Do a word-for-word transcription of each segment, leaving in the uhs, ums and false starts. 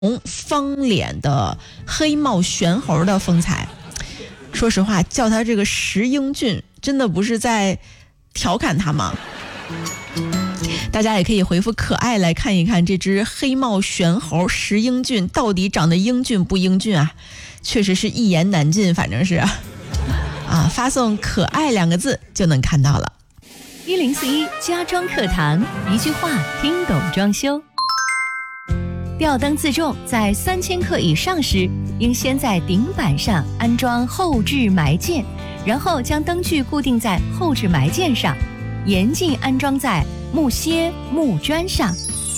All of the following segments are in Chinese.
方脸的黑帽玄猴的风采。说实话，叫他这个石英俊，真的不是在调侃他吗？大家也可以回复可爱来看一看这只黑帽玄猴石英俊到底长得英俊不英俊啊？确实是一言难尽，反正是啊，发送可爱两个字就能看到了。 一零四一家装课堂，一句话听懂装修。吊灯自重在三千克以上时，应先在顶板上安装后置埋件，然后将灯具固定在后置埋件上，严禁安装在木楔、木砖上。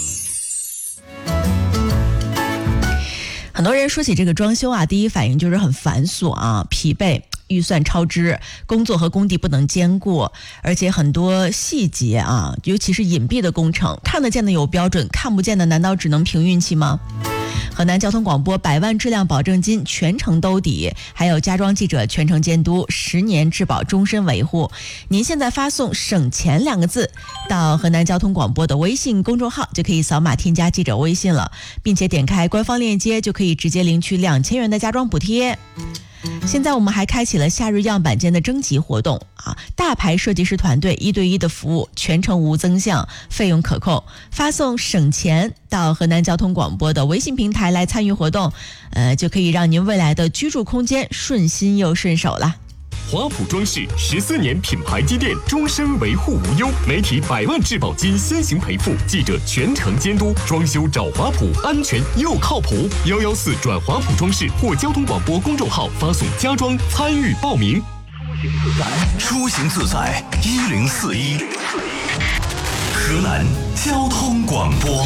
很多人说起这个装修啊，第一反应就是很繁琐啊，疲惫，预算超支，工作和工地不能兼顾，而且很多细节啊，尤其是隐蔽的工程，看得见的有标准，看不见的难道只能凭运气吗？河南交通广播百万质量保证金全程兜底，还有家装记者全程监督，十年质保终身维护。您现在发送省钱两个字到河南交通广播的微信公众号，就可以扫码添加记者微信了，并且点开官方链接就可以直接领取两千元的家装补贴。现在我们还开启了夏日样板间的征集活动啊！大牌设计师团队一对一的服务，全程无增项，费用可控。发送省钱到河南交通广播的微信平台来参与活动，呃，就可以让您未来的居住空间顺心又顺手了。 华普装饰十四年品牌积淀，终身维护无忧，媒体百万质保金先行赔付，记者全程监督，装修找华普，安全又靠谱。幺幺四转华普装饰或交通广播公众号发送家装参与报名。 出行自在一零四一，河南交通广播。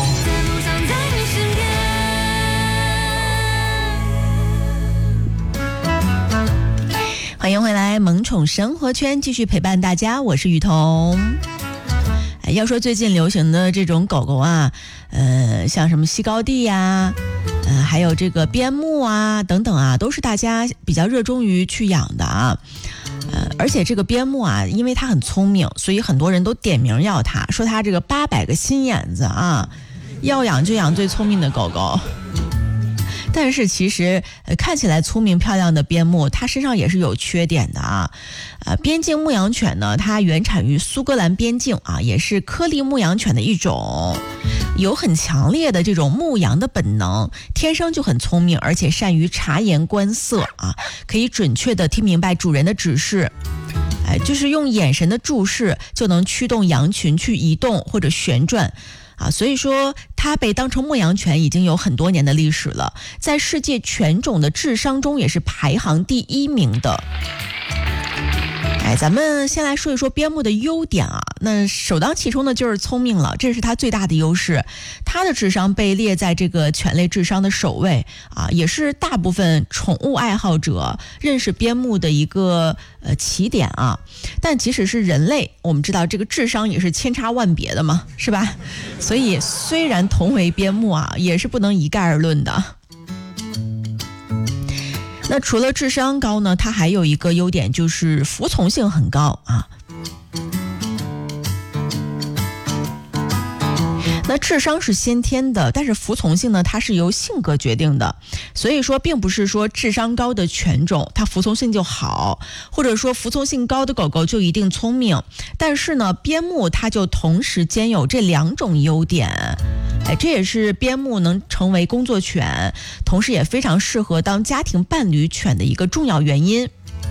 欢迎回来，萌宠生活圈继续陪伴大家，我是雨桐。哎，要说最近流行的这种狗狗啊，呃，像什么西高地呀、呃，还有这个边牧啊等等啊，都是大家比较热衷于去养的啊。呃，而且这个边牧啊，因为它很聪明，所以很多人都点名要它，说它这个八百个心眼子啊，要养就养最聪明的狗狗。但是其实、呃、看起来聪明漂亮的边牧，它身上也是有缺点的啊。呃，边境牧羊犬呢，它原产于苏格兰边境啊，也是颗粒牧羊犬的一种，有很强烈的这种牧羊的本能，天生就很聪明，而且善于察言观色啊，可以准确的听明白主人的指示。哎，就是用眼神的注视就能驱动羊群去移动或者旋转。啊，所以说它被当成牧羊犬已经有很多年的历史了，在世界犬种的智商中也是排行第一名的。哎，咱们先来说一说边牧的优点啊。那首当其冲的就是聪明了，这是它最大的优势。它的智商被列在这个犬类智商的首位啊，也是大部分宠物爱好者认识边牧的一个呃起点啊。但即使是人类，我们知道这个智商也是千差万别的嘛，是吧？所以虽然同为边牧啊，也是不能一概而论的。那除了智商高呢，它还有一个优点就是服从性很高啊。那智商是先天的，但是服从性呢，它是由性格决定的。所以说，并不是说智商高的犬种它服从性就好，或者说服从性高的狗狗就一定聪明。但是呢，边牧它就同时兼有这两种优点。哎，这也是边牧能成为工作犬，同时也非常适合当家庭伴侣犬的一个重要原因。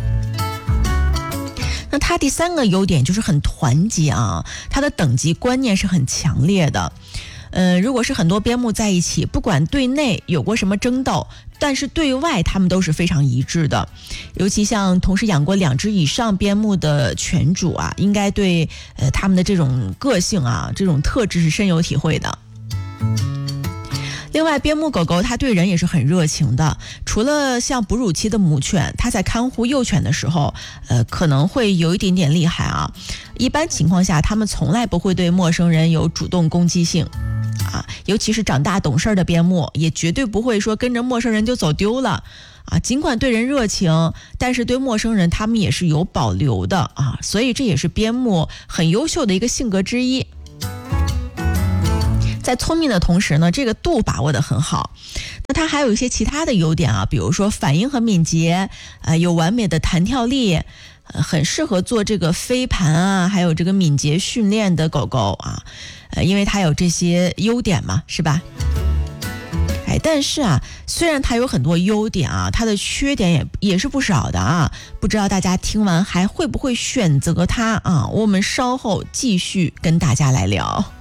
那它第三个优点就是很团结啊，它的等级观念是很强烈的。呃，如果是很多边牧在一起，不管对内有过什么争斗，但是对外他们都是非常一致的。尤其像同时养过两只以上边牧的犬主啊，应该对呃他们的这种个性啊，这种特质是深有体会的。另外，边牧狗狗它对人也是很热情的，除了像哺乳期的母犬，它在看护幼犬的时候，呃，可能会有一点点厉害啊。一般情况下，它们从来不会对陌生人有主动攻击性啊，尤其是长大懂事的边牧，也绝对不会说跟着陌生人就走丢了啊。尽管对人热情，但是对陌生人他们也是有保留的啊，所以这也是边牧很优秀的一个性格之一。 在聪明的同时呢，这个度把握得很好。那它还有一些其他的优点啊，比如说反应很敏捷，呃，有完美的弹跳力，呃，很适合做这个飞盘啊，还有这个敏捷训练的狗狗啊，呃，因为它有这些优点嘛，是吧？哎，但是啊，虽然它有很多优点啊，它的缺点也也是不少的啊。不知道大家听完还会不会选择它啊？我们稍后继续跟大家来聊。